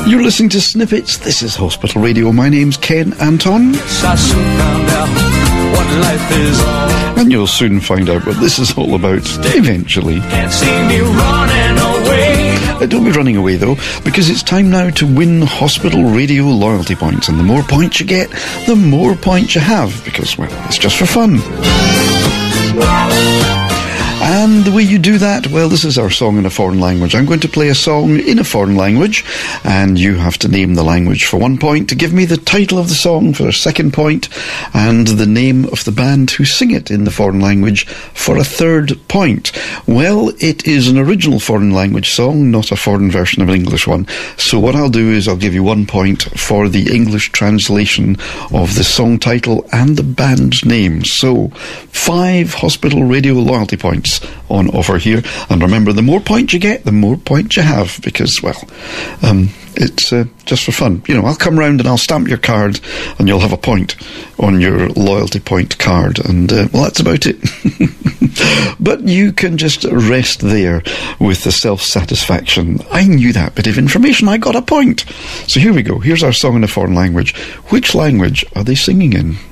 You're listening to Snippets. This is Hospital Radio. My name's Ken Anton. And you'll soon find out what this is all about, eventually. Can't see me running away. Don't be running away, though, because it's time now to win Hospital Radio loyalty points. And the more points you get, the more points you have, because, well, it's just for fun. And the way you do that, well, this is our song in a foreign language. I'm going to play a song in a foreign language, and you have to name the language for 1 point, to give me the title of the song for a 2nd point, and the name of the band who sing it in the foreign language for a 3rd point. Well, it is an original foreign language song, not a foreign version of an English one. So what I'll do is I'll give you 1 point for the English translation of the song title and the band's name. So, 5 Hospital Radio loyalty points on offer here, and remember, the more points you get, the more points you have, because, well, it's just for fun. You know, I'll come round and I'll stamp your card and you'll have a point on your loyalty point card, and well, that's about it. But you can just rest there with the self-satisfaction. I knew that bit of information, I got a point. So here we go, here's our song in a foreign language. Which language are they singing in?